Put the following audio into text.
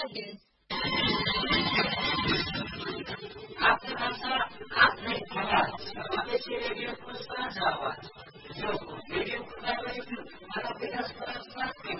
आफ्नो भाषा आफ्नै आवाज, स्वदेशी रेडियोको साझा आवाज